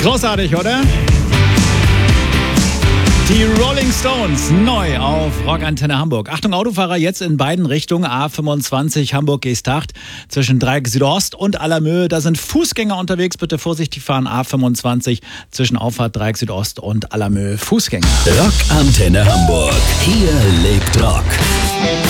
Großartig, oder? Die Rolling Stones neu auf Rockantenne Hamburg. Achtung Autofahrer, jetzt in beiden Richtungen. A25 Hamburg-Geesthacht zwischen Dreieck Südost und Allermöhe. Da sind Fußgänger unterwegs. Bitte vorsichtig fahren. A25 zwischen Auffahrt Dreieck Südost und Allermöhe. Fußgänger. Rockantenne Hamburg. Hier lebt Rock.